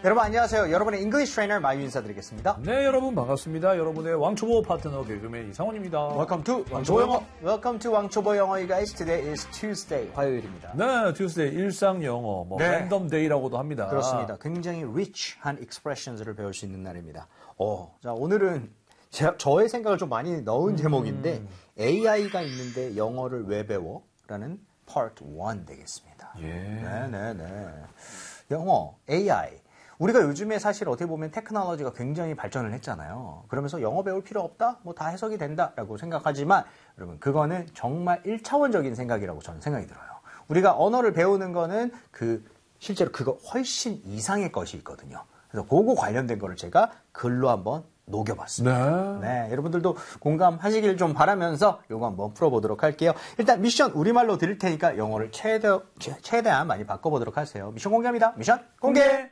여러분 안녕하세요. 여러분의 잉글리시 트레이너 마유 인사드리겠습니다. 네, 여러분 반갑습니다. 여러분의 왕초보 파트너 개그맨 이상원입니다. Welcome to 왕초보 영어. Welcome to 왕초보 영어, you guys. Today is Tuesday, 화요일입니다. 네, Tuesday 일상 영어, 뭐 랜덤 데이라고도 합니다. 그렇습니다. 굉장히 rich한 expressions를 배울 수 있는 날입니다. 자, 오늘은 저의 생각을 좀 많이 넣은 제목인데 AI가 있는데 영어를 왜 배워? 라는 part 1 되겠습니다. 네네네. 영어, AI. 우리가 요즘에 사실 어떻게 보면 테크놀로지가 굉장히 발전을 했잖아요. 그러면서 영어 배울 필요 없다? 뭐 다 해석이 된다라고 생각하지만 여러분 그거는 정말 1차원적인 생각이라고 저는 생각이 들어요. 우리가 언어를 배우는 거는 실제로 그거 훨씬 이상의 것이 있거든요. 그래서 그거 관련된 거를 제가 글로 한번 녹여봤습니다. 네, 여러분들도 공감하시길 좀 바라면서 이거 한번 풀어보도록 할게요. 일단 미션 우리말로 드릴 테니까 영어를 최대한 많이 바꿔보도록 하세요. 미션 공개합니다. 미션 공개!